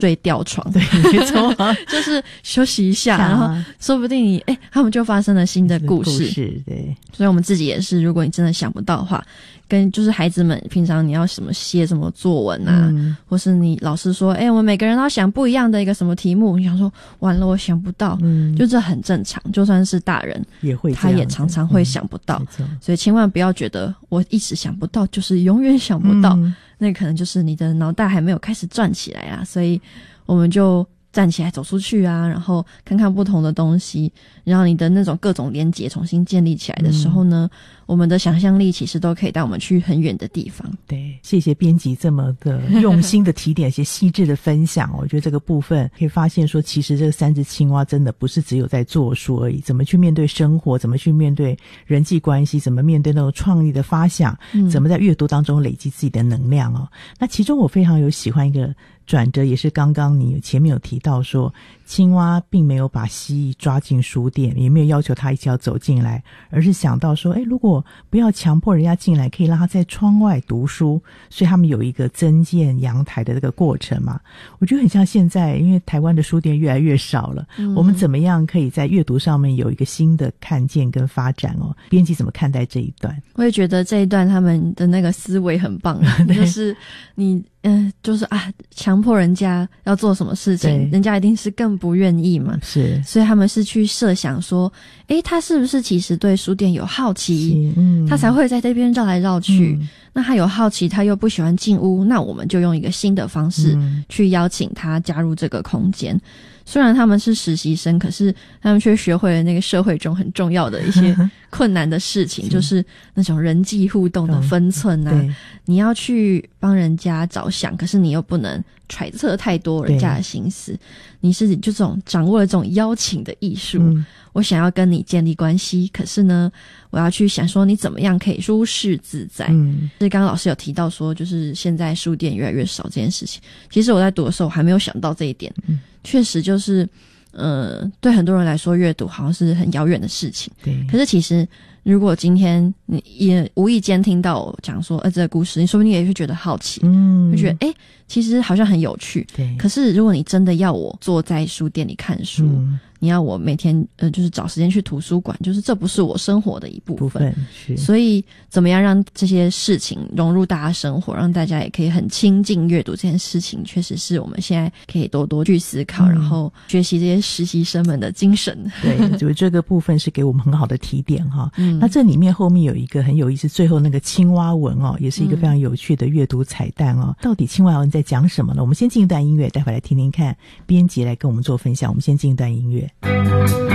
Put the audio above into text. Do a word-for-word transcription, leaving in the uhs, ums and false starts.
睡吊床， 对，没错， 就是休息一下，然后说不定你哎，他们就发生了新的故事。 故事对， 所以我们自己也是，如果你真的想不到的话，跟就是孩子们平常你要什么写什么作文啊，嗯、或是你老师说，哎，我们每个人都要想不一样的一个什么题目，你想说完了我想不到，嗯，就这很正常，就算是大人也会， 他也常常会想不到， 嗯、 所以千万不要觉得我一时想不到就是永远想不到，嗯、那可能就是你的脑袋还没有开始转起来啊，所以我们就站起来走出去啊，然后看看不同的东西，然后你的那种各种连结重新建立起来的时候呢，嗯、我们的想象力其实都可以带我们去很远的地方。 对，谢谢编辑这么的用心的提点，一些细致的分享。我觉得这个部分可以发现说，其实这个三只青蛙真的不是只有在做书而已，怎么去面对生活，怎么去面对人际关系，怎么面对那种创意的发想，嗯、怎么在阅读当中累积自己的能量哦。那其中我非常有喜欢一个转折，也是刚刚你前面有提到说，青蛙并没有把蜥蜴抓进书店，也没有要求他一起要走进来，而是想到说，诶，如果不要强迫人家进来，可以让他在窗外读书，所以他们有一个增建阳台的这个过程嘛。我觉得很像现在，因为台湾的书店越来越少了，嗯、我们怎么样可以在阅读上面有一个新的看见跟发展哦？编辑怎么看待这一段？ 我也觉得这一段他们的那个思维很棒，就是你嗯、呃，就是啊，强迫人家要做什么事情，人家一定是更不愿意嘛。 是， 所以他们是去设想说，诶，他是不是其实对书店有好奇，嗯，他才会在这边绕来绕去。嗯、那他有好奇，他又不喜欢进屋，那我们就用一个新的方式去邀请他加入这个空间。嗯、虽然他们是实习生，可是他们却学会了那个社会中很重要的一些困难的事情，就是那种人际互动的分寸啊。你要去帮人家着想，可是你又不能揣测太多人家的心思。你是就这种掌握了这种邀请的艺术。嗯、我想要跟你建立关系，可是呢，我要去想说你怎么样可以舒适自在。嗯，就是刚刚老师有提到说，就是现在书店越来越少这件事情。其实我在读的时候，我还没有想到这一点。嗯，确实就是，呃，对很多人来说，阅读好像是很遥远的事情。对，可是其实。如果今天你也无意间听到我讲说，呃，这个故事，你说不定也会觉得好奇，嗯，就觉得，诶，其实好像很有趣。对。可是如果你真的要我坐在书店里看书，嗯、你要我每天呃，就是找时间去图书馆，就是这不是我生活的一部分。部分是。所以，怎么样让这些事情融入大家生活，让大家也可以很亲近阅读这件事情，确实是我们现在可以多多去思考，嗯、然后学习这些实习生们的精神。 对，就这个部分是给我们很好的提点哈。嗯那这里面后面有一个很有意思，最后那个青蛙文哦，也是一个非常有趣的阅读彩蛋哦。嗯、到底青蛙文在讲什么呢？我们先进一段音乐，待会来听听看编辑来跟我们做分享。我们先进一段音乐。